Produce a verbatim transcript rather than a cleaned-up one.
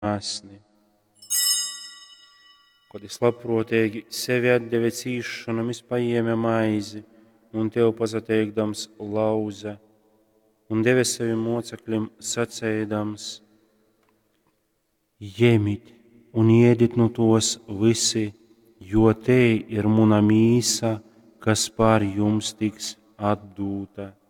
asni. Kad es labprotīgi sevi atdeve cīšanam, es paņēmu maizi un tev pazateikdams lauza, un deva saviem mocekļiem sacēdams: Ņemiet un ēdiet no tos visi, jo te ir mana mīsa, kas par jums tiks atdūta.